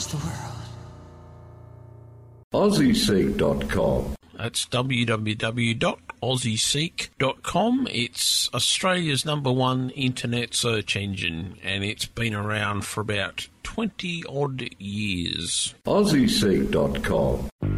the world. AussieSeek.com. That's www.aussieseek.com. It's Australia's #1 internet search engine, and it's been around for about 20-odd years. AussieSeek.com.